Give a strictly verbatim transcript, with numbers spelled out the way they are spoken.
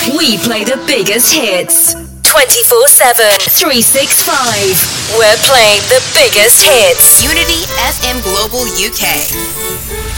We play the biggest hits. twenty-four seven. three sixty-five. We're playing the biggest hits. Unity F M Global U K.